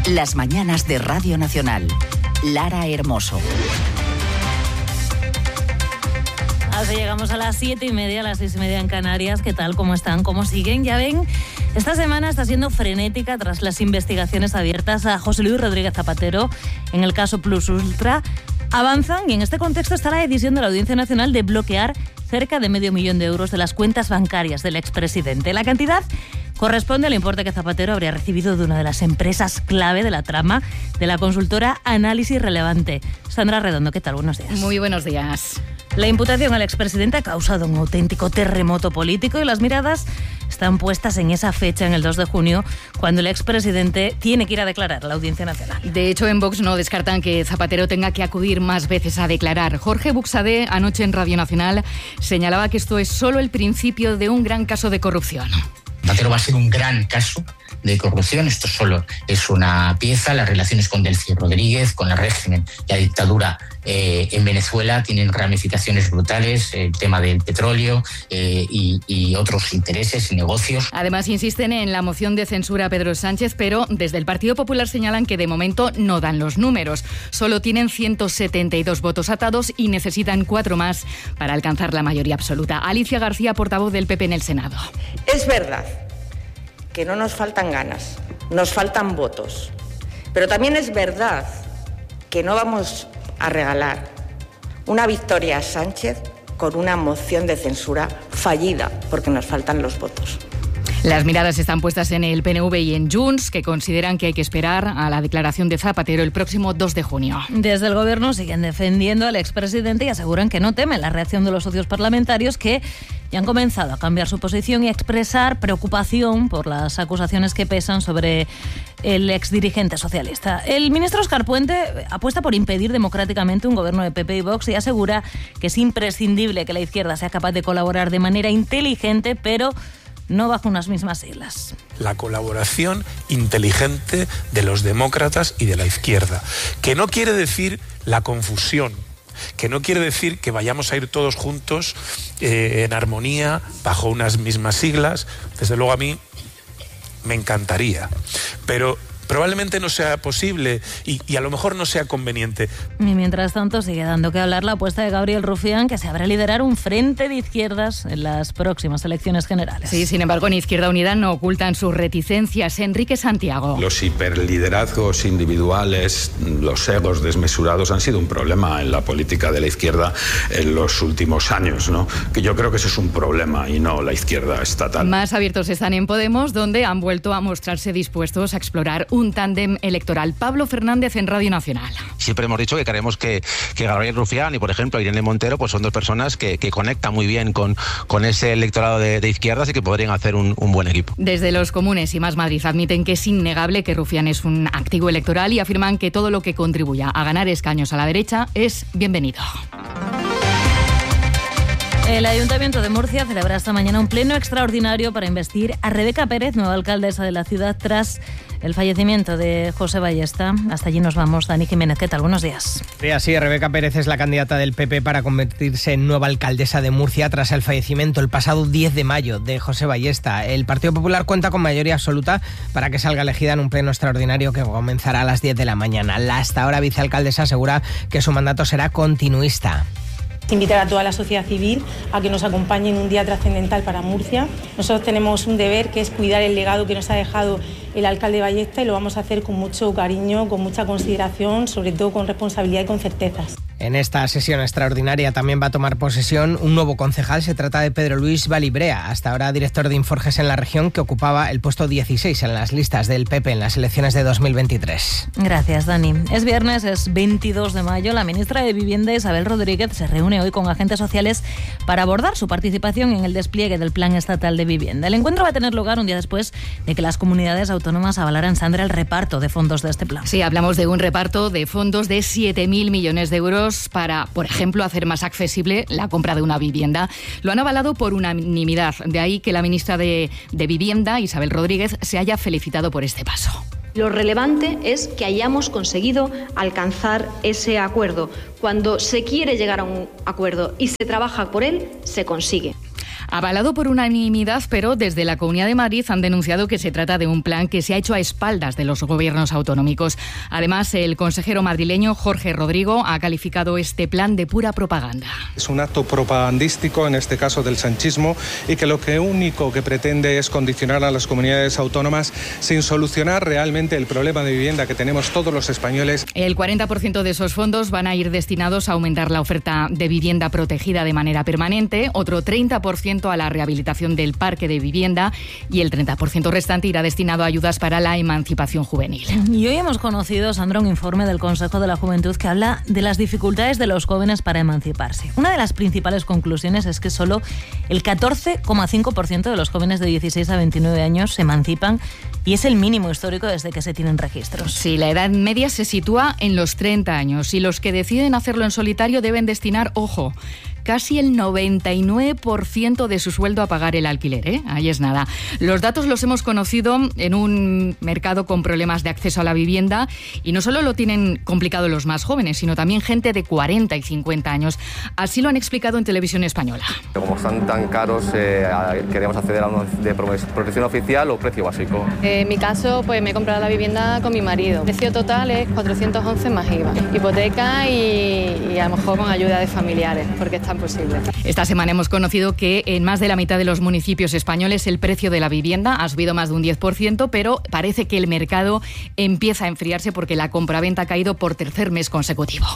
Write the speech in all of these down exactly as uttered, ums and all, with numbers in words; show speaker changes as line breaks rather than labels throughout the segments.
Las mañanas de Radio Nacional. Lara Hermoso.
Así llegamos a las siete y media, a las seis y media en Canarias. ¿Qué tal? ¿Cómo están? ¿Cómo siguen? Ya ven, esta semana está siendo frenética tras las investigaciones abiertas a José Luis Rodríguez Zapatero en el caso Plus Ultra. Avanzan y en este contexto está la decisión de la Audiencia Nacional de bloquear cerca de medio millón de euros de las cuentas bancarias del expresidente. La cantidad corresponde al importe que Zapatero habría recibido de una de las empresas clave de la trama de la consultora Análisis Relevante. Sandra Redondo, ¿qué tal? Buenos días.
Muy buenos días.
La imputación al expresidente ha causado un auténtico terremoto político y las miradas están puestas en esa fecha, en el dos de junio, cuando el expresidente tiene que ir a declarar a la Audiencia Nacional.
De hecho, en Vox no descartan que Zapatero tenga que acudir más veces a declarar. Jorge Buxadé, anoche en Radio Nacional, señalaba que esto es solo el principio de un gran caso de corrupción.
Zapatero va a ser un gran caso de corrupción. Esto solo es una pieza. Las relaciones con Delcy Rodríguez, con el régimen, la dictadura eh, en Venezuela tienen ramificaciones brutales. El tema del petróleo eh, y, y otros intereses y negocios.
Además, insisten en la moción de censura a Pedro Sánchez, pero desde el Partido Popular señalan que de momento no dan los números. Solo tienen ciento setenta y dos votos atados y necesitan cuatro más para alcanzar la mayoría absoluta. Alicia García, portavoz del P P en el Senado.
Es verdad que no nos faltan ganas, nos faltan votos. Pero también es verdad que no vamos a regalar una victoria a Sánchez con una moción de censura fallida, porque nos faltan los votos.
Las miradas están puestas en el P N V y en Junts, que consideran que hay que esperar a la declaración de Zapatero el próximo dos de junio.
Desde el Gobierno siguen defendiendo al expresidente y aseguran que no temen la reacción de los socios parlamentarios, que ya han comenzado a cambiar su posición y a expresar preocupación por las acusaciones que pesan sobre el exdirigente socialista. El ministro Óscar Puente apuesta por impedir democráticamente un gobierno de P P y Vox y asegura que es imprescindible que la izquierda sea capaz de colaborar de manera inteligente, pero no bajo unas mismas siglas.
La colaboración inteligente de los demócratas y de la izquierda, que no quiere decir la confusión, que no quiere decir que vayamos a ir todos juntos eh, en armonía, bajo unas mismas siglas. Desde luego a mí me encantaría, pero probablemente no sea posible y, y a lo mejor no sea conveniente.
Y mientras tanto sigue dando que hablar la apuesta de Gabriel Rufián, que se habrá liderar un frente de izquierdas en las próximas elecciones generales.
Sí, sin embargo, en Izquierda Unida no ocultan sus reticencias. Enrique Santiago.
Los hiperliderazgos individuales, los egos desmesurados han sido un problema en la política de la izquierda en los últimos años, ¿no? Que yo creo que eso es un problema y no la izquierda estatal.
Más abiertos están en Podemos, donde han vuelto a mostrarse dispuestos a explorar un tándem electoral. Pablo Fernández en Radio Nacional.
Siempre hemos dicho que creemos que, que Gabriel Rufián y, por ejemplo, Irene Montero pues son dos personas que, que conectan muy bien con, con ese electorado de, de izquierdas y que podrían hacer un, un buen equipo.
Desde los Comunes y Más Madrid admiten que es innegable que Rufián es un activo electoral y afirman que todo lo que contribuya a ganar escaños a la derecha es bienvenido.
El Ayuntamiento de Murcia celebra esta mañana un pleno extraordinario para investir a Rebeca Pérez, nueva alcaldesa de la ciudad, tras el fallecimiento de José Ballesta. Hasta allí nos vamos. Dani Jiménez, ¿qué tal? Buenos días.
Sí, así, Rebeca Pérez es la candidata del P P para convertirse en nueva alcaldesa de Murcia tras el fallecimiento el pasado diez de mayo de José Ballesta. El Partido Popular cuenta con mayoría absoluta para que salga elegida en un pleno extraordinario que comenzará a las diez de la mañana. La hasta ahora vicealcaldesa asegura que su mandato será continuista.
Invitar a toda la sociedad civil a que nos acompañe en un día trascendental para Murcia. Nosotros tenemos un deber, que es cuidar el legado que nos ha dejado el alcalde Ballesta, y lo vamos a hacer con mucho cariño, con mucha consideración, sobre todo con responsabilidad y con certezas.
En esta sesión extraordinaria también va a tomar posesión un nuevo concejal. Se trata de Pedro Luis Balibrea, hasta ahora director de Inforges en la región, que ocupaba el puesto dieciséis en las listas del P P en las elecciones de dos mil veintitrés.
Gracias, Dani. Es viernes, es veintidós de mayo. La ministra de Vivienda, Isabel Rodríguez, se reúne hoy con agentes sociales para abordar su participación en el despliegue del Plan Estatal de Vivienda. El encuentro va a tener lugar un día después de que las comunidades autónomas avalaran, Sandra, el reparto de fondos de este plan.
Sí, hablamos de un reparto de fondos de siete mil millones de euros para, por ejemplo, hacer más accesible la compra de una vivienda. Lo han avalado por unanimidad. De ahí que la ministra de, de Vivienda, Isabel Rodríguez, se haya felicitado por este paso.
Lo relevante es que hayamos conseguido alcanzar ese acuerdo. Cuando se quiere llegar a un acuerdo y se trabaja por él, se consigue.
Avalado por unanimidad, pero desde la Comunidad de Madrid han denunciado que se trata de un plan que se ha hecho a espaldas de los gobiernos autonómicos. Además, el consejero madrileño Jorge Rodrigo ha calificado este plan de pura propaganda.
Es un acto propagandístico, en este caso del sanchismo, y que lo que único que pretende es condicionar a las comunidades autónomas sin solucionar realmente el problema de vivienda que tenemos todos los españoles.
El cuarenta por ciento de esos fondos van a ir destinados a aumentar la oferta de vivienda protegida de manera permanente, otro treinta por ciento a la rehabilitación del parque de vivienda y el treinta por ciento restante irá destinado a ayudas para la emancipación juvenil.
Y hoy hemos conocido, Sandra, un informe del Consejo de la Juventud que habla de las dificultades de los jóvenes para emanciparse. Una de las principales conclusiones es que solo el catorce coma cinco por ciento de los jóvenes de dieciséis a veintinueve años se emancipan y es el mínimo histórico desde que se tienen registros.
Sí, la edad media se sitúa en los treinta años y los que deciden hacerlo en solitario deben destinar, ojo, casi el noventa y nueve por ciento de su sueldo a pagar el alquiler, ¿eh? Ahí es nada. Los datos los hemos conocido en un mercado con problemas de acceso a la vivienda y no solo lo tienen complicado los más jóvenes, sino también gente de cuarenta y cincuenta años. Así lo han explicado en Televisión Española.
Como están tan caros, eh, queremos acceder a uno de protección oficial o precio básico.
Eh, en mi caso, pues me he comprado la vivienda con mi marido. El precio total es cuatrocientos once más I V A. Hipoteca y, y a lo mejor con ayuda de familiares, porque está posible.
Esta semana hemos conocido que en más de la mitad de los municipios españoles el precio de la vivienda ha subido más de un diez por ciento, pero parece que el mercado empieza a enfriarse porque la compraventa ha caído por tercer mes consecutivo.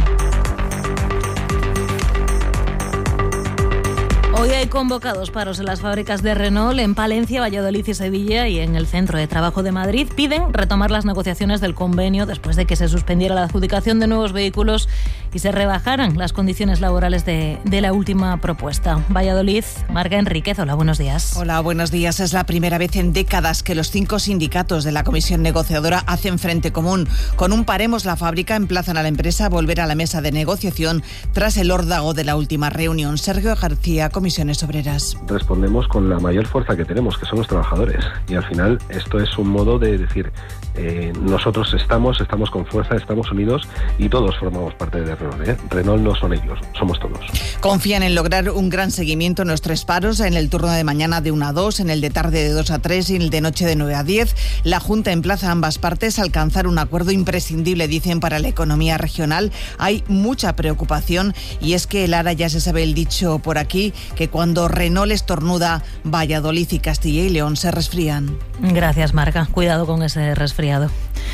Hoy hay convocados paros en las fábricas de Renault en Palencia, Valladolid y Sevilla y en el Centro de Trabajo de Madrid. Piden retomar las negociaciones del convenio después de que se suspendiera la adjudicación de nuevos vehículos y se rebajaran las condiciones laborales de, de la última propuesta. Valladolid, Marga Enríquez, hola, buenos días.
Hola, buenos días. Es la primera vez en décadas que los cinco sindicatos de la comisión negociadora hacen frente común. Con un paremos la fábrica emplazan a la empresa a volver a la mesa de negociación tras el órdago de la última reunión. Sergio García, Comisiones Obreras.
Respondemos con la mayor fuerza que tenemos, que son los trabajadores. Y al final esto es un modo de decir, eh, nosotros estamos, estamos con fuerza, estamos unidos y todos formamos parte de Renault. ¿eh? Renault no son ellos, somos todos.
Confían en lograr un gran seguimiento en los tres paros, en el turno de mañana de una a dos, en el de tarde de dos a tres y en el de noche de nueve a diez. La Junta emplaza a ambas partes a alcanzar un acuerdo imprescindible, dicen, para la economía regional. Hay mucha preocupación y es que, Lara, ya se sabe el dicho por aquí, que cuando Renault estornuda, Valladolid y Castilla y León se resfrían.
Gracias, Marga. Cuidado con ese resfriado.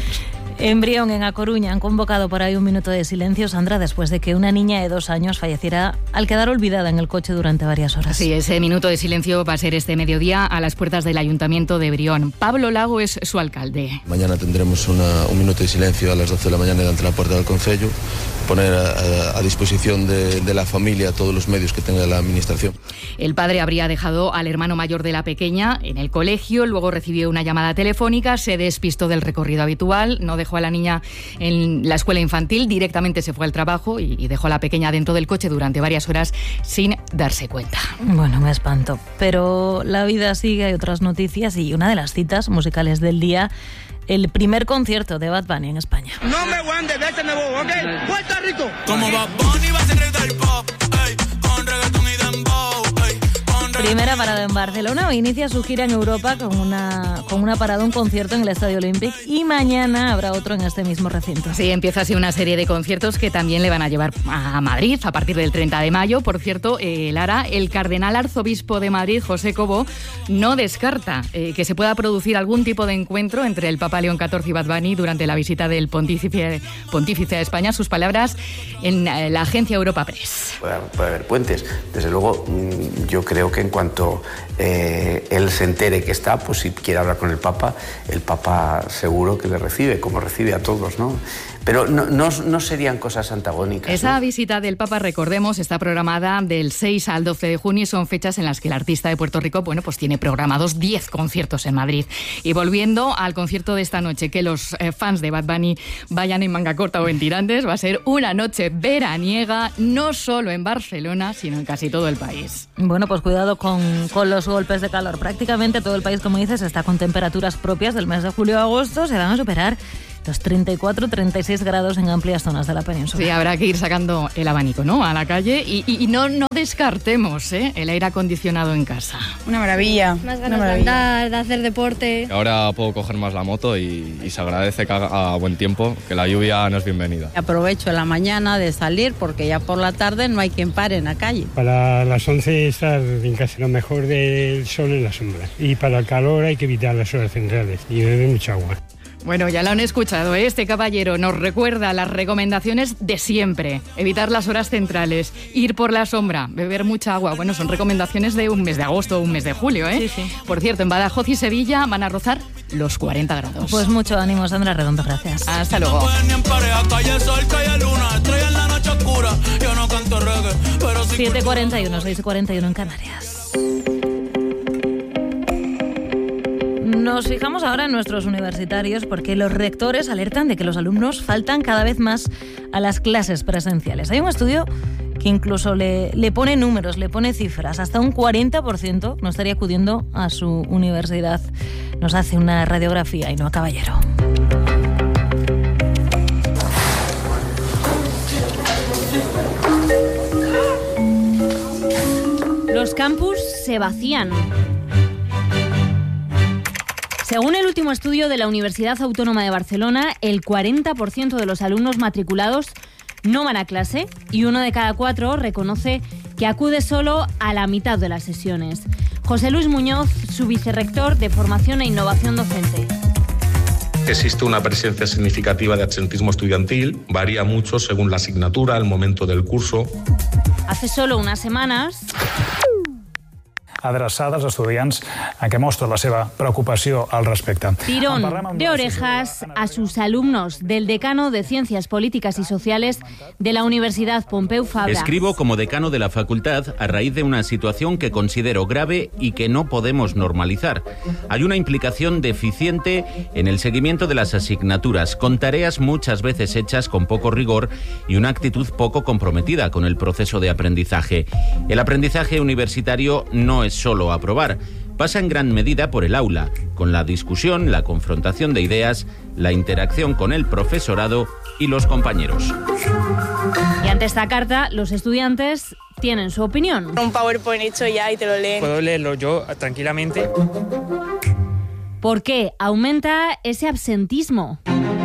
En Brión, en A Coruña, han convocado por ahí un minuto de silencio, Sandra, después de que una niña de dos años falleciera al quedar olvidada en el coche durante varias horas.
Sí, ese minuto de silencio va a ser este mediodía a las puertas del Ayuntamiento de Brión. Pablo Lago es su alcalde.
Mañana tendremos una, un minuto de silencio a las doce de la mañana delante de la puerta del Concello, poner a, a disposición de, de la familia todos los medios que tenga la Administración.
El padre habría dejado al hermano mayor de la pequeña en el colegio, luego recibió una llamada telefónica, se despistó del recorrido habitual, no dejó a la niña en la escuela infantil, directamente se fue al trabajo y, y dejó a la pequeña dentro del coche durante varias horas sin darse cuenta.
Bueno, me espanto, pero la vida sigue, hay otras noticias y una de las citas musicales del día, el primer concierto de Bad Bunny en España.
No me voy de vete nuevo, ¿ok? Puerto Rico. Como Bad Bunny va a ser rey del pop, ey, con reggaetón y dembow, ey.
Primera parada en Barcelona, hoy inicia su gira en Europa con una, con una parada, un concierto en el Estadio Olímpic y mañana habrá otro en este mismo recinto.
Sí, empieza así una serie de conciertos que también le van a llevar a Madrid a partir del treinta de mayo. Por cierto, eh, Lara, el cardenal arzobispo de Madrid, José Cobo, no descarta eh, que se pueda producir algún tipo de encuentro entre el Papa León catorce y Bad Bunny durante la visita del pontífice, pontífice a España. Sus palabras en eh, la agencia Europa Press.
Puede, puede haber puentes. Desde luego, yo creo que en cuanto eh, él se entere que está, pues si quiere hablar con el Papa, el Papa seguro que le recibe, como recibe a todos, ¿no? Pero no, no, no serían cosas antagónicas.
Esa
¿no?
visita del Papa, recordemos, está programada del seis al doce de junio y son fechas en las que el artista de Puerto Rico, bueno, pues tiene programados diez conciertos en Madrid. Y volviendo al concierto de esta noche, que los eh, fans de Bad Bunny vayan en manga corta o en tirantes, va a ser una noche veraniega, no solo en Barcelona, sino en casi todo el país.
Bueno, pues cuidado con, con los golpes de calor. Prácticamente todo el país, como dices, está con temperaturas propias del mes de julio a agosto, se van a superar directos. treinta y cuatro, treinta y seis grados en amplias zonas de la península.
Sí, habrá que ir sacando el abanico, ¿no?, a la calle y, y, y no, no descartemos, ¿eh?, el aire acondicionado en casa.
Una maravilla.
Más ganas de andar, de hacer deporte.
Ahora puedo coger más la moto y, y se agradece que haga buen tiempo, que la lluvia no es bienvenida.
Aprovecho la mañana de salir porque ya por la tarde no hay quien pare en la calle.
Para las once estar en casa, lo mejor del sol en la sombra. Y para el calor hay que evitar las horas centrales y beber mucha agua.
Bueno, ya lo han escuchado, ¿eh? Este caballero nos recuerda las recomendaciones de siempre. Evitar las horas centrales, ir por la sombra, beber mucha agua. Bueno, son recomendaciones de un mes de agosto o un mes de julio, ¿eh?
Sí, sí.
Por cierto, en Badajoz y Sevilla van a rozar los cuarenta grados.
Pues mucho ánimo, Sandra Redondo, gracias.
Hasta luego.
siete cuarenta y uno, seis cuarenta y uno en Canarias. Nos fijamos ahora en nuestros universitarios porque los rectores alertan de que los alumnos faltan cada vez más a las clases presenciales. Hay un estudio que incluso le, le pone números, le pone cifras. Hasta un cuarenta por ciento no estaría acudiendo a su universidad. Nos hace una radiografía Ainhoa Caballero.
Los campus se vacían. Según el último estudio de la Universidad Autónoma de Barcelona, el cuarenta por ciento de los alumnos matriculados no van a clase y uno de cada cuatro reconoce que acude solo a la mitad de las sesiones. José Luis Muñoz, su vicerrector de Formación e Innovación Docente.
Existe una presencia significativa de absentismo estudiantil, varía mucho según la asignatura, el momento del curso.
Hace solo unas semanas...
adreçades a estudiants en què mostren la seva preocupació al respecte.
Tirón de orejas a sus alumnos del decano de Ciencias Políticas y Sociales de la Universidad Pompeu Fabra.
Escribo como decano de la facultad a raíz de una situación que considero grave y que no podemos normalizar. Hay una implicación deficiente en el seguimiento de las asignaturas, con tareas muchas veces hechas con poco rigor y una actitud poco comprometida con el proceso de aprendizaje. El aprendizaje universitario no es solo aprobar, pasa en gran medida por el aula, con la discusión, la confrontación de ideas, la interacción con el profesorado y los compañeros.
Y ante esta carta, los estudiantes tienen su opinión.
Un PowerPoint hecho ya y te lo leen.
Puedo leerlo yo tranquilamente.
¿Por qué aumenta ese absentismo?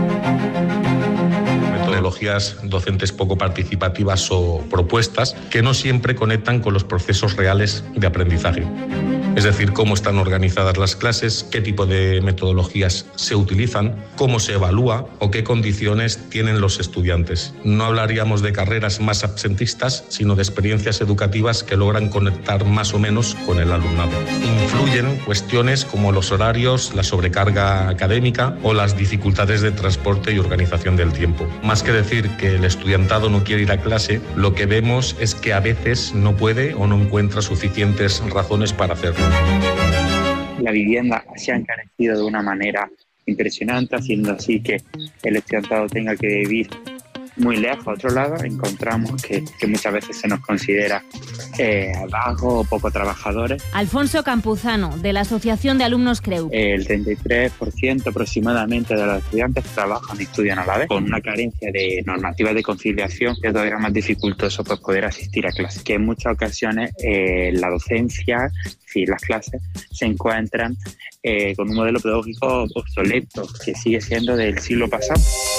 Metodologías docentes poco participativas o propuestas que no siempre conectan con los procesos reales de aprendizaje. Es decir, cómo están organizadas las clases, qué tipo de metodologías se utilizan, cómo se evalúa o qué condiciones tienen los estudiantes. No hablaríamos de carreras más absentistas, sino de experiencias educativas que logran conectar más o menos con el alumnado. Influyen cuestiones como los horarios, la sobrecarga académica o las dificultades de transporte y organización del tiempo. Más que decir que el estudiantado no quiere ir a clase, lo que vemos es que a veces no puede o no encuentra suficientes razones para hacerlo.
La vivienda se ha encarecido de una manera impresionante, haciendo así que el estudiantado tenga que vivir muy lejos. A otro lado, encontramos que, que muchas veces se nos considera eh, vagos o poco trabajadores.
Alfonso Campuzano, de la Asociación de Alumnos CREU.
El treinta y tres por ciento aproximadamente de los estudiantes trabajan y estudian a la vez, con una carencia de normativas de conciliación que es todavía más dificultoso pues, poder asistir a clases. Que en muchas ocasiones eh, la docencia, sí, las clases, se encuentran eh, con un modelo pedagógico obsoleto que sigue siendo del siglo pasado.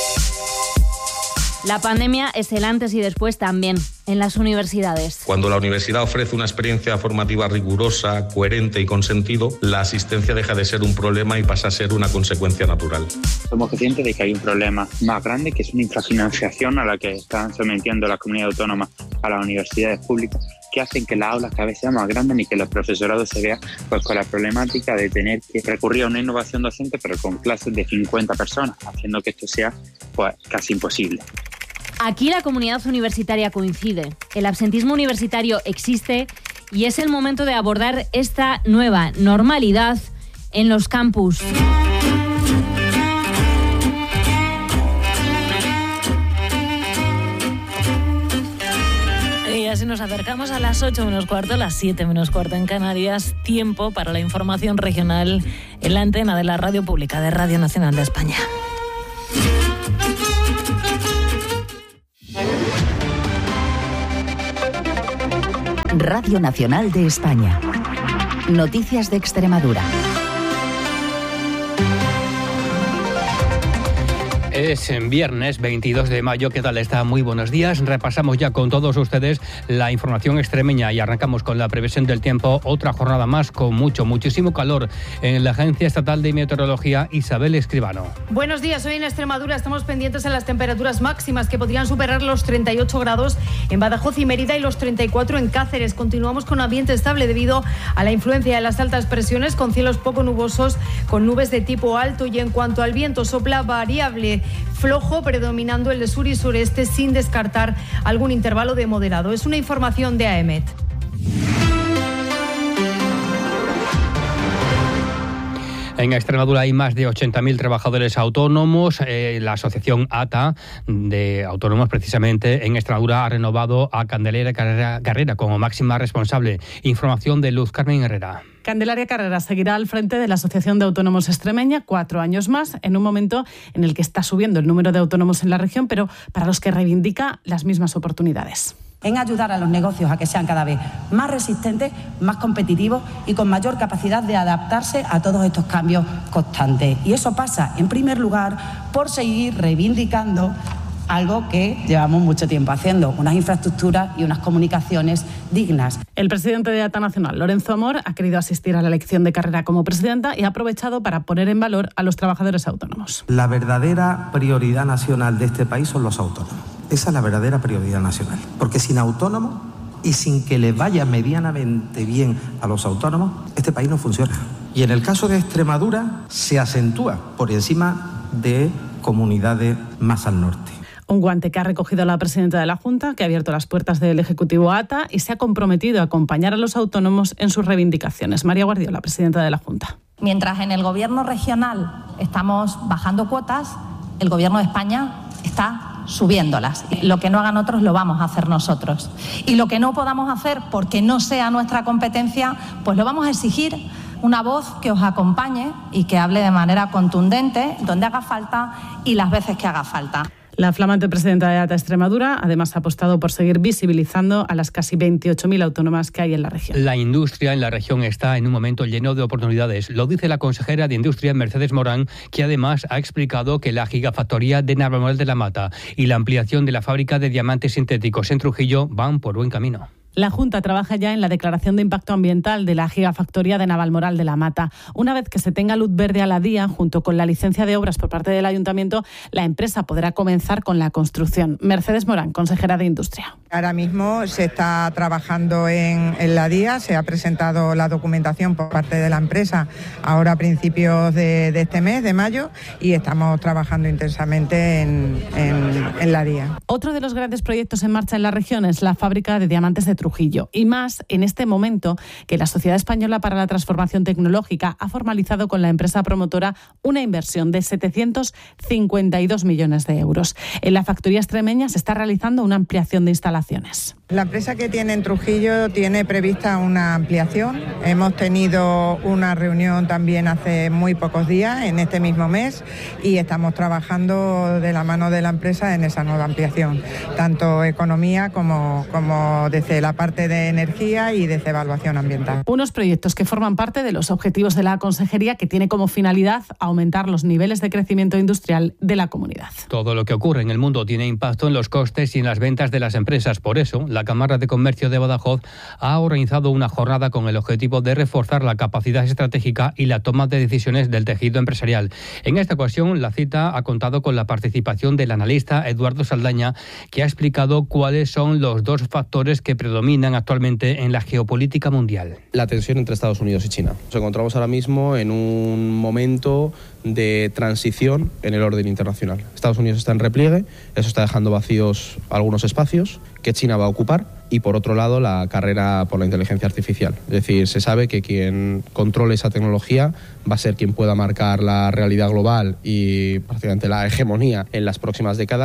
La pandemia es el antes y después también en las universidades.
Cuando la universidad ofrece una experiencia formativa rigurosa, coherente y con sentido, la asistencia deja de ser un problema y pasa a ser una consecuencia natural.
Somos conscientes de que hay un problema más grande, que es una infrafinanciación a la que están sometiendo las comunidades autónomas a las universidades públicas, que hacen que las aulas cada vez sean más grandes y que los profesorados se vean pues, con la problemática de tener que recurrir a una innovación docente, pero con clases de cincuenta personas, haciendo que esto sea pues, casi imposible.
Aquí la comunidad universitaria coincide. El absentismo universitario existe y es el momento de abordar esta nueva normalidad en los campus.
Y así nos acercamos a las ocho menos cuarto, las siete menos cuarto en Canarias. Tiempo para la información regional en la antena de la Radio Pública de Radio Nacional de España.
Radio Nacional de España. Noticias de Extremadura.
Es en viernes veintidós de mayo. ¿Qué tal está? Muy buenos días. Repasamos ya con todos ustedes la información extremeña y arrancamos con la previsión del tiempo. Otra jornada más con mucho, muchísimo calor en la Agencia Estatal de Meteorología. Isabel Escribano.
Buenos días. Hoy en Extremadura estamos pendientes en las temperaturas máximas que podrían superar los treinta y ocho grados en Badajoz y Mérida y los treinta y cuatro en Cáceres. Continuamos con ambiente estable debido a la influencia de las altas presiones, con cielos poco nubosos, con nubes de tipo alto, y en cuanto al viento, sopla variable, flojo, predominando el de sur y sureste, sin descartar algún intervalo de moderado. Es una información de AEMET.
En Extremadura hay más de ochenta mil trabajadores autónomos. Eh, la asociación A T A de autónomos, precisamente en Extremadura, ha renovado a Candelaria Carrera, Carrera como máxima responsable. Información de Luz Carmen Herrera.
Candelaria Carrera seguirá al frente de la Asociación de Autónomos Extremeña cuatro años más, en un momento en el que está subiendo el número de autónomos en la región, pero para los que reivindica las mismas oportunidades.
En ayudar a los negocios a que sean cada vez más resistentes, más competitivos y con mayor capacidad de adaptarse a todos estos cambios constantes. Y eso pasa, en primer lugar, por seguir reivindicando algo que llevamos mucho tiempo haciendo, unas infraestructuras y unas comunicaciones dignas.
El presidente de A T A Nacional, Lorenzo Amor, ha querido asistir a la elección de Carrera como presidenta y ha aprovechado para poner en valor a los trabajadores autónomos.
La verdadera prioridad nacional de este país son los autónomos. Esa es la verdadera prioridad nacional. Porque sin autónomos y sin que le vaya medianamente bien a los autónomos, este país no funciona. Y en el caso de Extremadura se acentúa por encima de comunidades más al norte.
Un guante que ha recogido la presidenta de la Junta, que ha abierto las puertas del Ejecutivo A T A y se ha comprometido a acompañar a los autónomos en sus reivindicaciones. María Guardiola, presidenta de la Junta.
Mientras en el Gobierno regional estamos bajando cuotas, el Gobierno de España está subiéndolas. Lo que no hagan otros lo vamos a hacer nosotros. Y lo que no podamos hacer porque no sea nuestra competencia, pues lo vamos a exigir. Una voz que os acompañe y que hable de manera contundente, donde haga falta y las veces que haga falta.
La flamante presidenta de A T A Extremadura además ha apostado por seguir visibilizando a las casi veintiocho mil autónomas que hay en la región.
La industria en la región está en un momento lleno de oportunidades. Lo dice la consejera de Industria, Mercedes Morán, que además ha explicado que la gigafactoría de Navalmoral de la Mata y la ampliación de la fábrica de diamantes sintéticos en Trujillo van por buen camino.
La Junta trabaja ya en la declaración de impacto ambiental de la gigafactoría de Navalmoral de la Mata. Una vez que se tenga luz verde a la día, junto con la licencia de obras por parte del Ayuntamiento, la empresa podrá comenzar con la construcción. Mercedes Morán, consejera de Industria.
Ahora mismo se está trabajando en, en la D I A, se ha presentado la documentación por parte de la empresa ahora a principios de, de este mes, de mayo, y estamos trabajando intensamente en, en, en la D I A.
Otro de los grandes proyectos en marcha en la región es la fábrica de diamantes de Trujillo, y más en este momento que la Sociedad Española para la Transformación Tecnológica ha formalizado con la empresa promotora una inversión de setecientos cincuenta y dos millones de euros. En la factoría extremeña se está realizando una ampliación de instalaciones.
La empresa que tiene en Trujillo tiene prevista una ampliación. Hemos tenido una reunión también hace muy pocos días, en este mismo mes, y estamos trabajando de la mano de la empresa en esa nueva ampliación, tanto economía como, como desde la parte de energía y desde evaluación ambiental.
Unos proyectos que forman parte de los objetivos de la Consejería, que tiene como finalidad aumentar los niveles de crecimiento industrial de la comunidad.
Todo lo que ocurre en el mundo tiene impacto en los costes y en las ventas de las empresas. Por eso, la Cámara de Comercio de Badajoz ha organizado una jornada con el objetivo de reforzar la capacidad estratégica y la toma de decisiones del tejido empresarial. En esta ocasión, la cita ha contado con la participación del analista Eduardo Saldaña, que ha explicado cuáles son los dos factores que predominan actualmente en la geopolítica mundial.
La tensión entre Estados Unidos y China. Nos encontramos ahora mismo en un momento de transición en el orden internacional. Estados Unidos está en repliegue, eso está dejando vacíos algunos espacios que China va a ocupar, y por otro lado la carrera por la inteligencia artificial. Es decir, se sabe que quien controle esa tecnología va a ser quien pueda marcar la realidad global y prácticamente la hegemonía en las próximas décadas.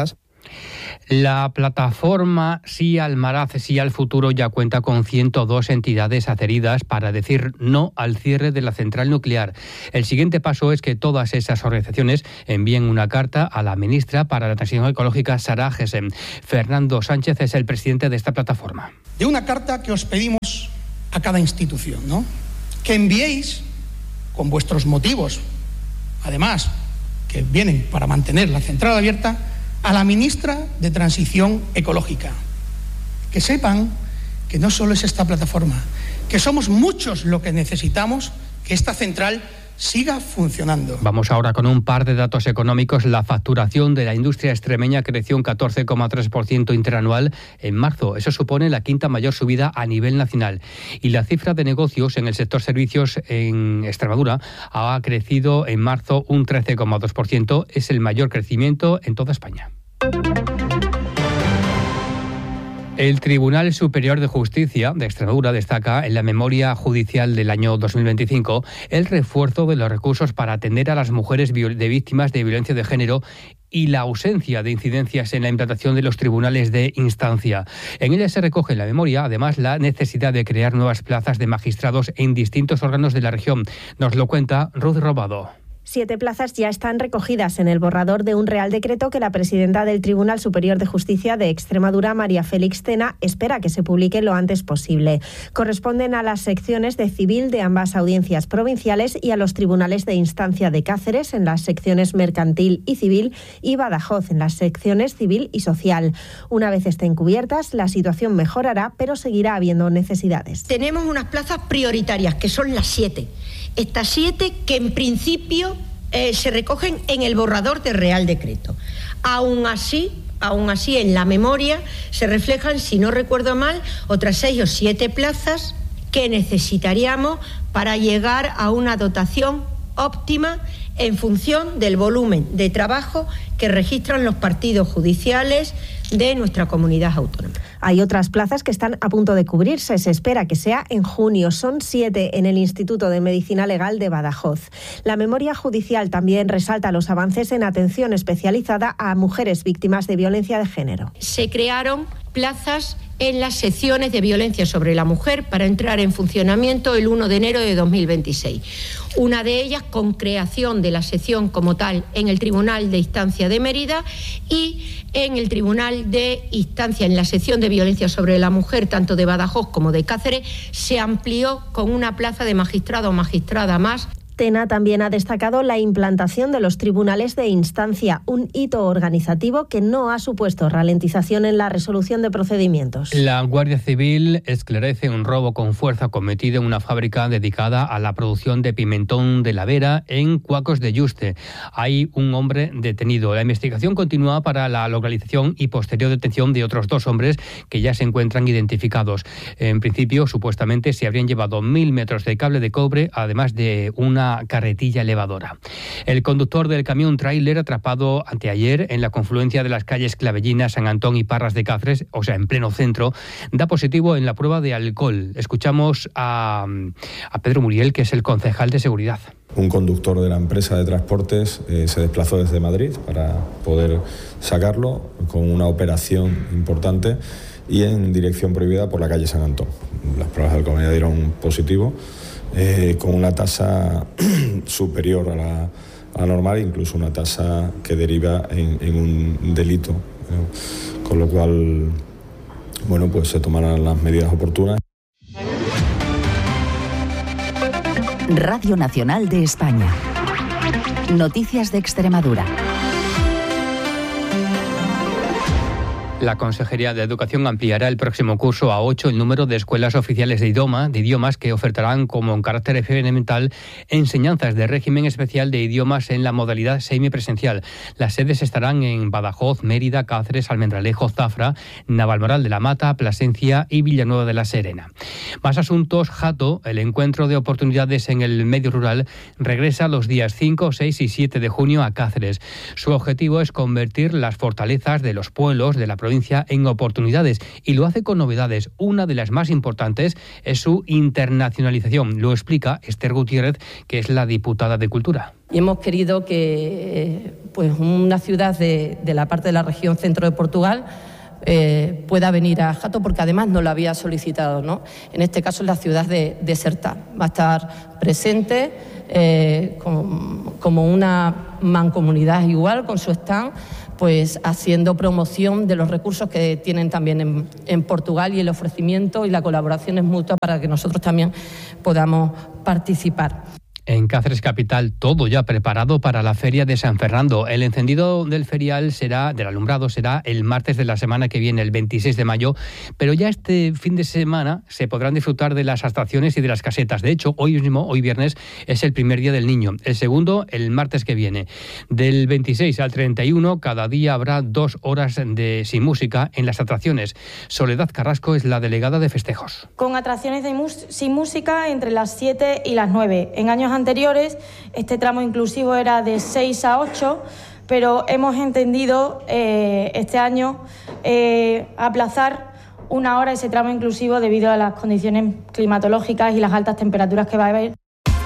La plataforma Sí al Maraz, Sí al Futuro ya cuenta con ciento dos entidades adheridas para decir no al cierre de la central nuclear. El siguiente paso es que todas esas organizaciones envíen una carta a la ministra para la Transición Ecológica, Sara Gessen. Fernando Sánchez es el presidente de esta plataforma.
De una carta que os pedimos a cada institución, ¿no? Que enviéis con vuestros motivos, además, que vienen para mantener la central abierta, a la ministra de Transición Ecológica. Que sepan que no solo es esta plataforma, que somos muchos lo que necesitamos que esta central siga funcionando.
Vamos ahora con un par de datos económicos. La facturación de la industria extremeña creció un catorce coma tres por ciento interanual en marzo. Eso supone la quinta mayor subida a nivel nacional. Y la cifra de negocios en el sector servicios en Extremadura ha crecido en marzo un trece coma dos por ciento. Es el mayor crecimiento en toda España. El Tribunal Superior de Justicia de Extremadura destaca en la memoria judicial del año dos mil veinticinco el refuerzo de los recursos para atender a las mujeres de víctimas de violencia de género y la ausencia de incidencias en la implantación de los tribunales de instancia. En ella se recoge en la memoria, además, la necesidad de crear nuevas plazas de magistrados en distintos órganos de la región. Nos lo cuenta Ruth Robado.
Siete plazas ya están recogidas en el borrador de un Real Decreto que la presidenta del Tribunal Superior de Justicia de Extremadura, María Félix Tena, espera que se publique lo antes posible. Corresponden a las secciones de civil de ambas audiencias provinciales y a los tribunales de instancia de Cáceres en las secciones mercantil y civil y Badajoz en las secciones civil y social. Una vez estén cubiertas, la situación mejorará, pero seguirá habiendo necesidades.
Tenemos unas plazas prioritarias, que son las siete. Estas siete que en principio eh, se recogen en el borrador del Real Decreto. Aún así, aún así en la memoria se reflejan, si no recuerdo mal, otras seis o siete plazas que necesitaríamos para llegar a una dotación óptima en función del volumen de trabajo que registran los partidos judiciales de nuestra comunidad autónoma.
Hay otras plazas que están a punto de cubrirse. Se espera que sea en junio. Son siete en el Instituto de Medicina Legal de Badajoz. La memoria judicial también resalta los avances en atención especializada a mujeres víctimas de violencia de género.
Se crearon plazas en las secciones de violencia sobre la mujer para entrar en funcionamiento el uno de enero de dos mil veintiséis. Una de ellas con creación de la sección como tal en el Tribunal de Instancia de Mérida y en el Tribunal de Instancia, en la sección de violencia sobre la mujer, tanto de Badajoz como de Cáceres, se amplió con una plaza de magistrado o magistrada más.
Tena también ha destacado la implantación de los tribunales de instancia, un hito organizativo que no ha supuesto ralentización en la resolución de procedimientos.
La Guardia Civil esclarece un robo con fuerza cometido en una fábrica dedicada a la producción de pimentón de la Vera en Cuacos de Yuste. Hay un hombre detenido. La investigación continúa para la localización y posterior detención de otros dos hombres que ya se encuentran identificados. En principio, supuestamente, se habrían llevado mil metros de cable de cobre, además de una carretilla elevadora. El conductor del camión tráiler atrapado anteayer en la confluencia de las calles Clavellina, San Antón y Parras de Cáceres, o sea, en pleno centro, da positivo en la prueba de alcohol. Escuchamos a, a Pedro Muriel, que es el concejal de seguridad.
Un conductor de la empresa de transportes eh, se desplazó desde Madrid para poder sacarlo con una operación importante y en dirección prohibida por la calle San Antón. Las pruebas de alcohol dieron positivo. Eh, con una tasa superior a la, a la normal, incluso una tasa que deriva en, en un delito, ¿no? Con lo cual, bueno, pues se tomarán las medidas oportunas.
Radio Nacional de España. Noticias de Extremadura.
La Consejería de Educación ampliará el próximo curso a ocho el número de escuelas oficiales de idioma, de idiomas que ofertarán como en carácter experimental enseñanzas de régimen especial de idiomas en la modalidad semipresencial. Las sedes estarán en Badajoz, Mérida, Cáceres, Almendralejo, Zafra, Navalmoral de la Mata, Plasencia y Villanueva de la Serena. Más asuntos. Jato, el encuentro de oportunidades en el medio rural, regresa los días cinco, seis y siete de junio a Cáceres. Su objetivo es convertir las fortalezas de los pueblos de la provincia provincia en oportunidades y lo hace con novedades. Una de las más importantes es su internacionalización. Lo explica Esther Gutiérrez, que es la diputada de Cultura.
Y hemos querido que pues, una ciudad de, de la parte de la región centro de Portugal eh, pueda venir a Jato, porque además nos lo había solicitado, ¿no? En este caso es la ciudad de, de Sertá. Va a estar presente eh, con, como una mancomunidad igual, con su stand, pues haciendo promoción de los recursos que tienen también en, en Portugal, y el ofrecimiento y la colaboración es mutua para que nosotros también podamos participar.
En Cáceres capital, todo ya preparado para la Feria de San Fernando. El encendido del ferial será, del alumbrado, será el martes de la semana que viene, el veintiséis de mayo, pero ya este fin de semana se podrán disfrutar de las atracciones y de las casetas. De hecho, hoy mismo, hoy viernes, es el primer día del niño. El segundo, el martes que viene. Del veintiséis al treinta y uno, cada día habrá dos horas de sin música en las atracciones. Soledad Carrasco es la delegada de festejos.
Con atracciones de mus- sin música entre las siete y las nueve. En años anteriores este tramo inclusivo era de seis a ocho, pero hemos entendido eh, este año eh, aplazar una hora ese tramo inclusivo debido a las condiciones climatológicas y las altas temperaturas que va a haber.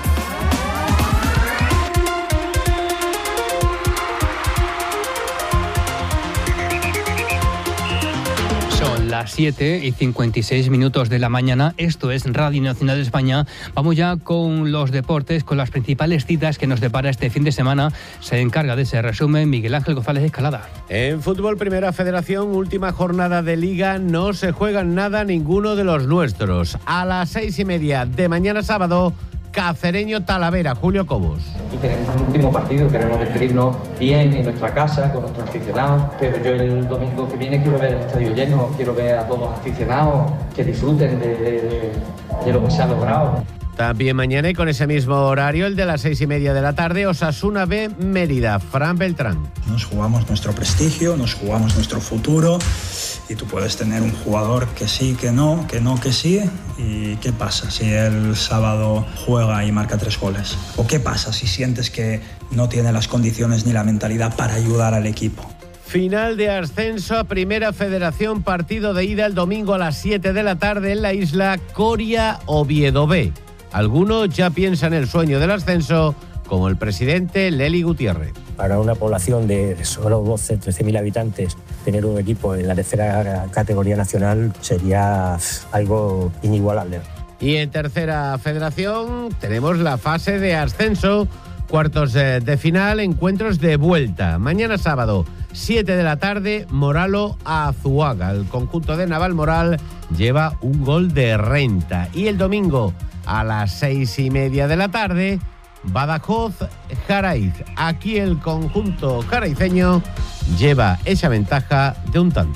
Las siete y cincuenta y seis minutos de la mañana, esto es Radio Nacional de España. Vamos ya con los deportes, con las principales citas que nos depara este fin de semana. Se encarga de ese resumen Miguel Ángel González Escalada.
En fútbol, Primera Federación, última jornada de Liga, no se juegan nada ninguno de los nuestros. A las seis y media de mañana sábado, Cacereño Talavera, Julio Cobos.
Y tenemos un último partido, queremos despedirnos bien en nuestra casa, con nuestros aficionados, pero yo el domingo que viene quiero ver el estadio lleno, quiero ver a todos los aficionados que disfruten de, de, de lo que se ha logrado.
También mañana y con ese mismo horario, el de las seis y media de la tarde, Osasuna B, Mérida, Fran Beltrán.
Nos jugamos nuestro prestigio, nos jugamos nuestro futuro, y tú puedes tener un jugador que sí, que no, que no, que sí, y ¿qué pasa si el sábado juega y marca tres goles? ¿O qué pasa si sientes que no tiene las condiciones ni la mentalidad para ayudar al equipo?
Final de ascenso a Primera Federación, partido de ida el domingo a las siete de la tarde en la isla Coria Oviedo B. Algunos ya piensan el sueño del ascenso, como el presidente Leli Gutiérrez.
Para una población de solo doce, trece mil habitantes, tener un equipo en la tercera categoría nacional sería algo inigualable.
Y en Tercera Federación tenemos la fase de ascenso, cuartos de final, encuentros de vuelta. Mañana sábado, siete de la tarde, Moralo a Azuaga. El conjunto de Navalmoral lleva un gol de renta. Y el domingo, a las seis y media de la tarde, Badajoz Jaraiz. Aquí el conjunto jaraiceño lleva esa ventaja de un tanto.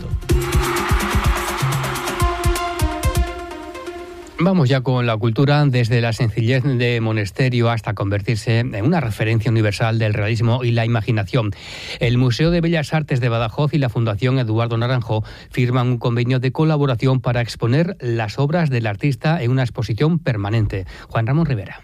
Vamos ya con la cultura, desde la sencillez de Monesterio hasta convertirse en una referencia universal del realismo y la imaginación. El Museo de Bellas Artes de Badajoz y la Fundación Eduardo Naranjo firman un convenio de colaboración para exponer las obras del artista en una exposición permanente. Juan Ramón Rivera.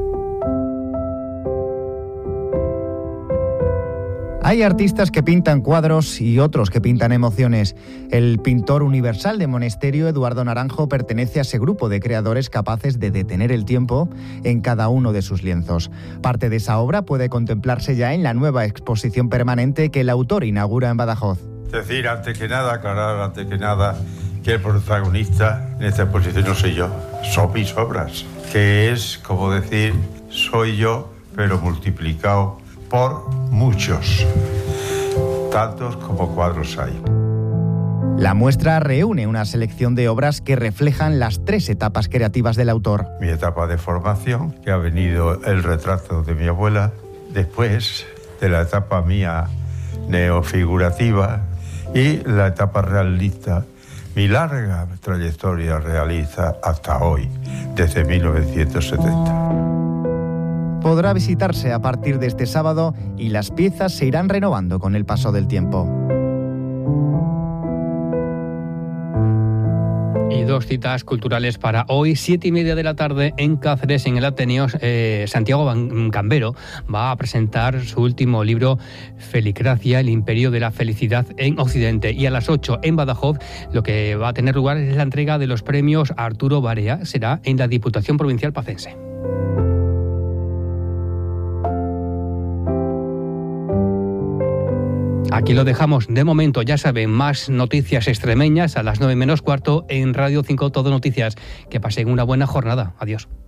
Hay artistas que pintan cuadros y otros que pintan emociones. El pintor universal de Monesterio, Eduardo Naranjo, pertenece a ese grupo de creadores capaces de detener el tiempo en cada uno de sus lienzos. Parte de esa obra puede contemplarse ya en la nueva exposición permanente que el autor inaugura en Badajoz.
Decir, antes que nada, aclarar antes que nada, que el protagonista en esta exposición no soy yo, son mis obras, que es como decir, soy yo, pero multiplicado por muchos, tantos como cuadros hay.
La muestra reúne una selección de obras que reflejan las tres etapas creativas del autor.
Mi etapa de formación, que ha venido el retrato de mi abuela, después de la etapa mía neofigurativa y la etapa realista, mi larga trayectoria realista hasta hoy, desde mil novecientos setenta.
Podrá visitarse a partir de este sábado y las piezas se irán renovando con el paso del tiempo.
Y Y dos citas culturales para hoy, siete y media de la tarde en Cáceres, en el Ateneo. Eh, Santiago Cambero va a presentar su último libro, Felicracia, el imperio de la felicidad en Occidente. Y a las ocho en Badajoz lo que va a tener lugar es la entrega de los premios Arturo Barea. Será en la Diputación Provincial Pacense. Aquí lo dejamos de momento, ya saben, más noticias extremeñas a las nueve menos cuarto en Radio cinco Todo Noticias. Que pasen una buena jornada. Adiós.